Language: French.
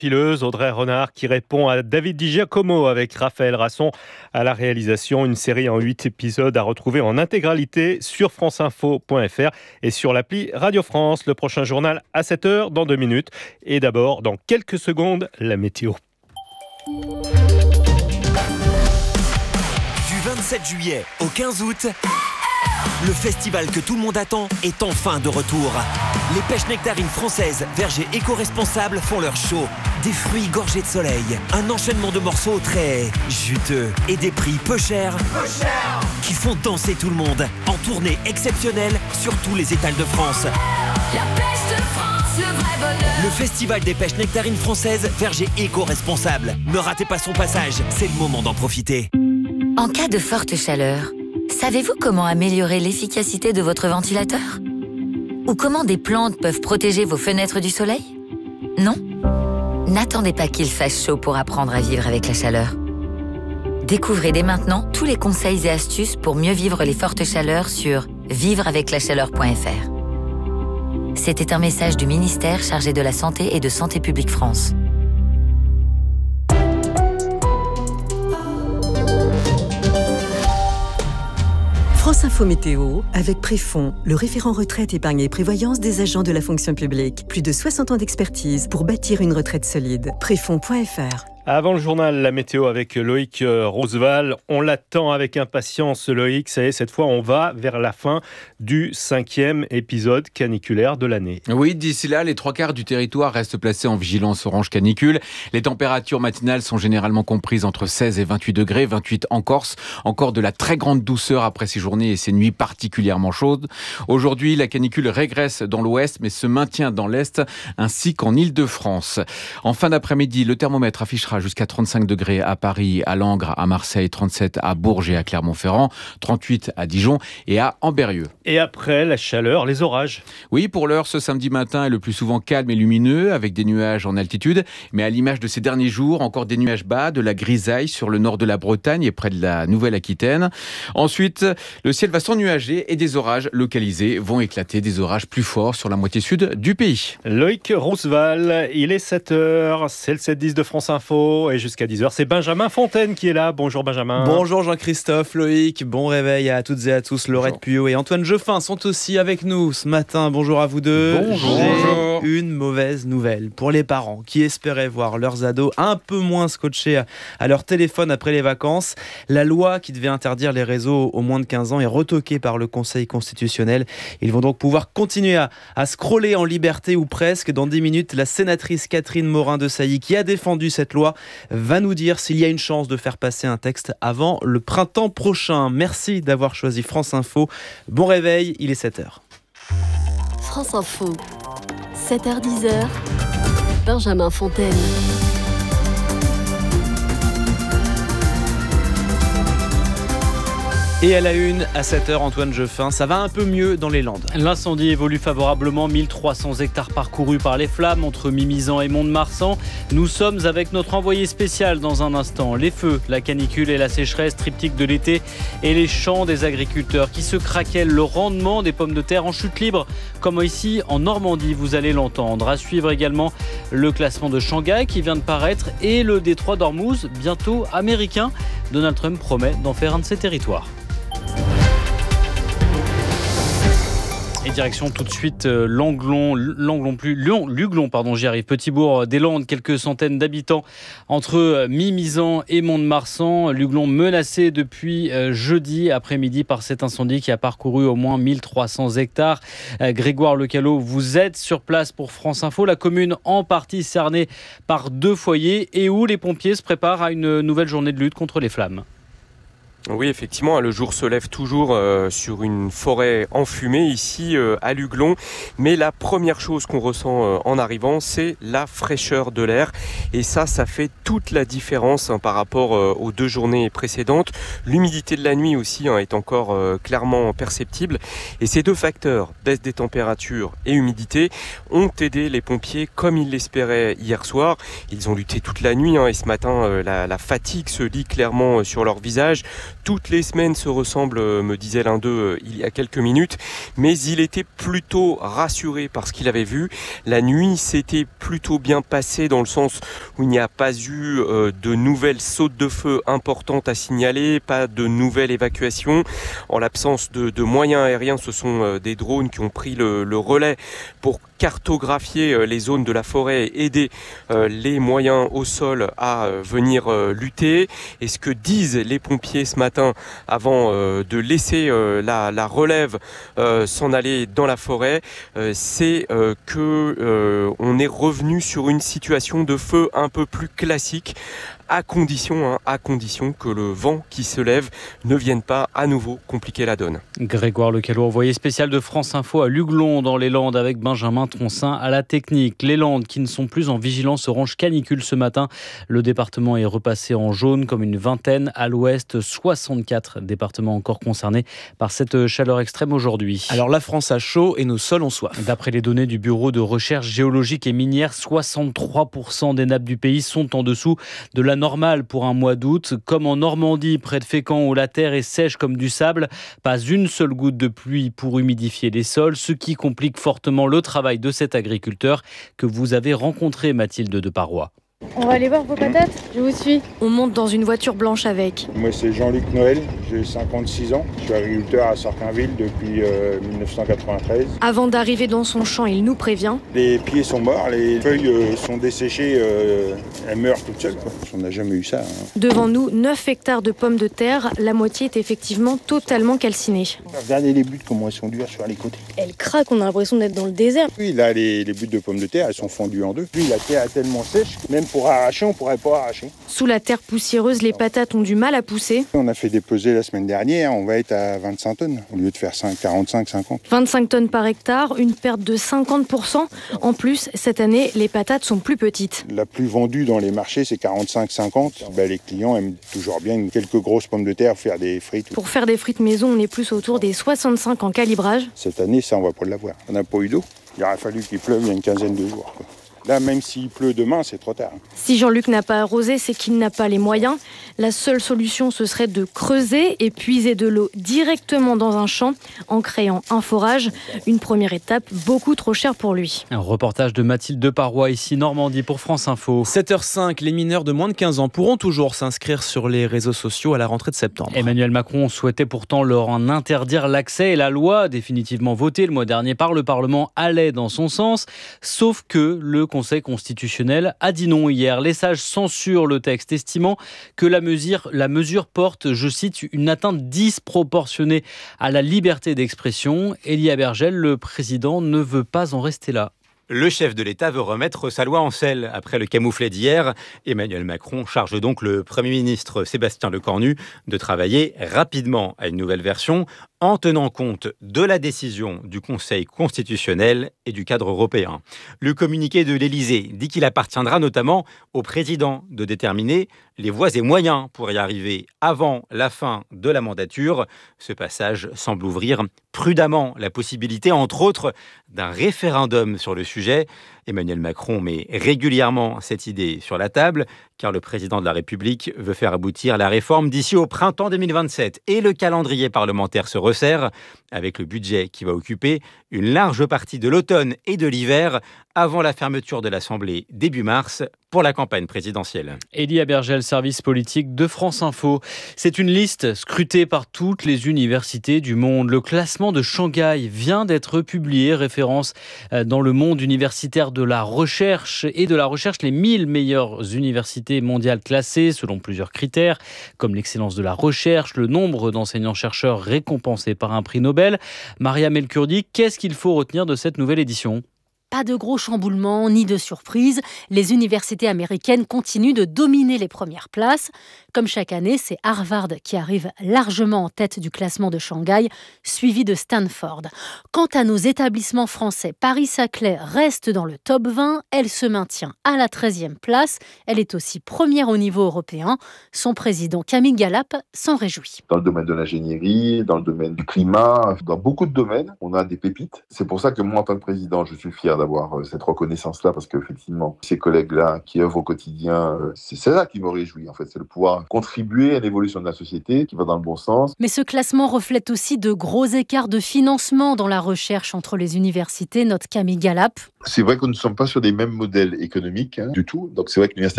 Pileuse, Audrey Renard qui répond à David Di Giacomo avec Raphaël Rasson à la réalisation. Une série en 8 épisodes à retrouver en intégralité sur franceinfo.fr et sur l'appli Radio France. Le prochain journal à 7h dans 2 minutes. Et d'abord, dans quelques secondes, la météo. Du 27 juillet au 15 août, le festival que tout le monde attend est enfin de retour. Les pêches nectarines françaises, vergers éco-responsables font leur show. Des fruits gorgés de soleil, un enchaînement de morceaux très juteux et des prix peu chers qui font danser tout le monde. En tournée exceptionnelle sur tous les étals de France. La pêche de France, le vrai bonheur. Le festival des pêches nectarines françaises, vergers éco-responsables. Ne ratez pas son passage, c'est le moment d'en profiter. En cas de forte chaleur, savez-vous comment améliorer l'efficacité de votre ventilateur ? Ou comment des plantes peuvent protéger vos fenêtres du soleil ? Non ? N'attendez pas qu'il fasse chaud pour apprendre à vivre avec la chaleur. Découvrez dès maintenant tous les conseils et astuces pour mieux vivre les fortes chaleurs sur vivreaveclachaleur.fr. C'était un message du ministère chargé de la Santé et de Santé publique France. France Info Météo, avec Préfond, le référent retraite, épargne et prévoyance des agents de la fonction publique. Plus de 60 ans d'expertise pour bâtir une retraite solide. Préfond.fr. Avant le journal, la météo avec Loïc Roosevelt. On l'attend avec impatience, Loïc. Ça y est, cette fois, on va vers la fin du 5e épisode caniculaire de l'année. Oui, d'ici là, les 3/4 du territoire restent placés en vigilance orange canicule. Les températures matinales sont généralement comprises entre 16 et 28 degrés, 28 en Corse. Encore de la très grande douceur après ces journées et ces nuits particulièrement chaudes. Aujourd'hui, la canicule régresse dans l'ouest, mais se maintient dans l'est, ainsi qu'en Île-de-France. En fin d'après-midi, le thermomètre affichera jusqu'à 35 degrés à Paris, à Langres, à Marseille, 37 à Bourges et à Clermont-Ferrand, 38 à Dijon et à Ambérieu. Et après la chaleur, les orages. Oui, pour l'heure, ce samedi matin est le plus souvent calme et lumineux, avec des nuages en altitude. Mais à l'image de ces derniers jours, encore des nuages bas, de la grisaille sur le nord de la Bretagne et près de la Nouvelle-Aquitaine. Ensuite, le ciel va s'ennuager et des orages localisés vont éclater, des orages plus forts sur la moitié sud du pays. Loïc Roosevelt, il est 7h, c'est le 7-10 de France Info. Et jusqu'à 10h, c'est Benjamin Fontaine qui est là. Bonjour Benjamin. Bonjour Jean-Christophe, Loïc, bon réveil à toutes et à tous. Laurette Puyot et Antoine Jeffin sont aussi avec nous ce matin. Bonjour à vous deux. Bonjour. J'ai une mauvaise nouvelle pour les parents qui espéraient voir leurs ados un peu moins scotchés à leur téléphone après les vacances. La loi qui devait interdire les réseaux aux moins de 15 ans est retoquée par le Conseil constitutionnel. Ils vont donc pouvoir continuer à scroller en liberté ou presque. Dans 10 minutes, la sénatrice Catherine Morin-Desailly, qui a défendu cette loi, va nous dire s'il y a une chance de faire passer un texte avant le printemps prochain. Merci d'avoir choisi France Info. Bon réveil, il est 7h. France Info, 7h-10h, Benjamin Fontaine. Et à la une, à 7h, Antoine Jeffin, ça va un peu mieux dans les Landes. L'incendie évolue favorablement, 1300 hectares parcourus par les flammes entre Mimizan et Mont-de-Marsan. Nous sommes avec notre envoyé spécial dans un instant. Les feux, la canicule et la sécheresse, triptyque de l'été et les champs des agriculteurs qui se craquellent. Le rendement des pommes de terre en chute libre, comme ici en Normandie, vous allez l'entendre. À suivre également le classement de Shanghai qui vient de paraître et le détroit d'Ormuz, bientôt américain. Donald Trump promet d'en faire un de ses territoires. Et direction tout de suite Luglon, j'y arrive. Petit bourg des Landes, quelques centaines d'habitants entre Mimizan et Mont-de-Marsan. Luglon menacé depuis jeudi après-midi par cet incendie qui a parcouru au moins 1300 hectares. Grégoire Lecalot, vous êtes sur place pour France Info. La commune en partie cernée par 2 foyers et où les pompiers se préparent à une nouvelle journée de lutte contre les flammes. Oui, effectivement, le jour se lève toujours sur une forêt enfumée ici à Luglon. Mais la première chose qu'on ressent en arrivant, c'est la fraîcheur de l'air. Et ça fait toute la différence par rapport aux 2 journées précédentes. L'humidité de la nuit aussi est encore clairement perceptible. Et ces 2 facteurs, baisse des températures et humidité, ont aidé les pompiers comme ils l'espéraient hier soir. Ils ont lutté toute la nuit et ce matin, la fatigue se lit clairement sur leur visage. Toutes les semaines se ressemblent, me disait l'un d'eux il y a quelques minutes, mais il était plutôt rassuré par ce qu'il avait vu. La nuit s'était plutôt bien passée dans le sens où il n'y a pas eu de nouvelles sautes de feu importantes à signaler, pas de nouvelles évacuations. En l'absence de moyens aériens, ce sont des drones qui ont pris le relais pour cartographier les zones de la forêt et aider les moyens au sol à venir lutter. Et ce que disent les pompiers ce matin avant de laisser la relève s'en aller dans la forêt, c'est que on est revenu sur une situation de feu un peu plus classique, à condition que le vent qui se lève ne vienne pas à nouveau compliquer la donne. Grégoire Lecalot, envoyé spécial de France Info à Luglon dans les Landes avec Benjamin Troncin à la technique. Les Landes qui ne sont plus en vigilance orange canicule ce matin. Le département est repassé en jaune comme une vingtaine. À l'ouest, 64 départements encore concernés par cette chaleur extrême aujourd'hui. Alors la France a chaud et nos sols ont soif. D'après les données du Bureau de recherche géologique et minière, 63% des nappes du pays sont en dessous de la normale pour un mois d'août. Comme en Normandie, près de Fécamp, où la terre est sèche comme du sable, pas une seule goutte de pluie pour humidifier les sols, ce qui complique fortement le travail de cet agriculteur que vous avez rencontré, Mathilde de Parois. On va aller voir vos patates, je vous suis. On monte dans une voiture blanche avec. Moi c'est Jean-Luc Noël, j'ai 56 ans. Je suis agriculteur à Sarquinville depuis 1993. Avant d'arriver dans son champ, il nous prévient. Les pieds sont morts, les feuilles sont desséchées, elles meurent toutes seules. On n'a jamais eu ça. Devant nous, 9 hectares de pommes de terre. La moitié est effectivement totalement calcinée. Regardez les buttes, comment elles sont dures sur les côtés. Elles craquent, on a l'impression d'être dans le désert. Oui, là les buttes de pommes de terre, elles sont fendues en deux. Puis la terre est tellement sèche, même pour arracher, on ne pourrait pas arracher. Sous la terre poussiéreuse, les patates ont du mal à pousser. On a fait des pesées la semaine dernière, on va être à 25 tonnes, au lieu de faire 45-50. 25 tonnes par hectare, une perte de 50%. En plus, cette année, les patates sont plus petites. La plus vendue dans les marchés, c'est 45-50. Les clients aiment toujours bien quelques grosses pommes de terre, faire des frites. Pour faire des frites maison, on est plus autour des 65 en calibrage. Cette année, ça, on va pas l'avoir. On n'a pas eu d'eau. Il aurait fallu qu'il pleuve il y a une quinzaine de jours. Là, même s'il pleut demain, c'est trop tard. Si Jean-Luc n'a pas arrosé, c'est qu'il n'a pas les moyens. La seule solution, ce serait de creuser et puiser de l'eau directement dans un champ en créant un forage. Une première étape beaucoup trop chère pour lui. Un reportage de Mathilde de Parois, ici Normandie pour France Info. 7h05, les mineurs de moins de 15 ans pourront toujours s'inscrire sur les réseaux sociaux à la rentrée de septembre. Emmanuel Macron souhaitait pourtant leur en interdire l'accès et la loi, définitivement votée le mois dernier par le Parlement, allait dans son sens. Sauf que le Conseil constitutionnel a dit non hier. Les sages censurent le texte, estimant que la mesure porte, je cite, une atteinte disproportionnée à la liberté d'expression. Elie Abergel, le président, ne veut pas en rester là. Le chef de l'État veut remettre sa loi en selle. Après le camouflet d'hier, Emmanuel Macron charge donc le Premier ministre Sébastien Lecornu de travailler rapidement à une nouvelle version en tenant compte de la décision du Conseil constitutionnel et du cadre européen. Le communiqué de l'Élysée dit qu'il appartiendra notamment au président de déterminer les voies et moyens pour y arriver avant la fin de la mandature. Ce passage semble ouvrir prudemment la possibilité, entre autres, d'un référendum sur le sujet. Emmanuel Macron met régulièrement cette idée sur la table, car le président de la République veut faire aboutir la réforme d'ici au printemps 2027. Et le calendrier parlementaire se resserre, avec le budget qui va occuper une large partie de l'automne et de l'hiver, avant la fermeture de l'Assemblée début mars pour la campagne présidentielle. Elie Abergel, service politique de France Info. C'est une liste scrutée par toutes les universités du monde. Le classement de Shanghai vient d'être publié, référence dans le monde universitaire de la recherche les 1000 meilleures universités mondiales classées selon plusieurs critères, comme l'excellence de la recherche, le nombre d'enseignants-chercheurs récompensés par un prix Nobel. Maria Melkurdi, qu'est-ce qu'il faut retenir de cette nouvelle édition ? Pas de gros chamboulements ni de surprises. Les universités américaines continuent de dominer les premières places. Comme chaque année, c'est Harvard qui arrive largement en tête du classement de Shanghai, suivi de Stanford. Quant à nos établissements français, Paris-Saclay reste dans le top 20. Elle se maintient à la 13e place. Elle est aussi première au niveau européen. Son président Camille Galap s'en réjouit. Dans le domaine de l'ingénierie, dans le domaine du climat, dans beaucoup de domaines, on a des pépites. C'est pour ça que moi, en tant que président, je suis fier d'avoir cette reconnaissance-là, parce qu'effectivement, ces collègues-là qui œuvrent au quotidien, c'est ça qui me réjouit en fait, c'est de pouvoir contribuer à l'évolution de la société qui va dans le bon sens. Mais ce classement reflète aussi de gros écarts de financement dans la recherche entre les universités, note Camille Galap. C'est vrai que nous ne sommes pas sur des mêmes modèles économiques du tout, donc c'est vrai que l'Université